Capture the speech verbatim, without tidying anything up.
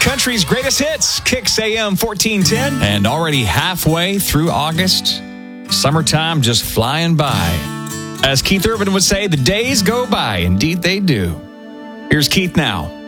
country's greatest hits, Kicks A M fourteen ten. And already halfway through August, summertime just flying by. As Keith Urban would say, the days go by. Indeed they do. Here's Keith now.